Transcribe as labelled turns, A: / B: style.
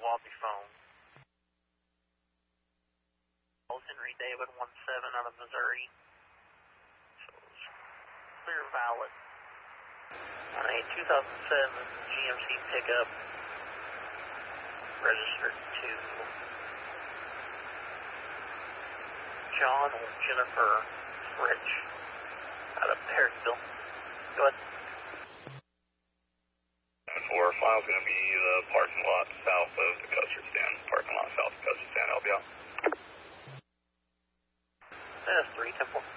A: lobby phone. Henry David 17 out of Missouri. Shows clear valid. On a 2007 GMC pickup registered to John or Jennifer Fritch out of Perryville. Go ahead.
B: 4 file's going to be the parking lot south of the Custer stand. Parking lot south of Custer stand, help you out.
A: That's 3 Temple.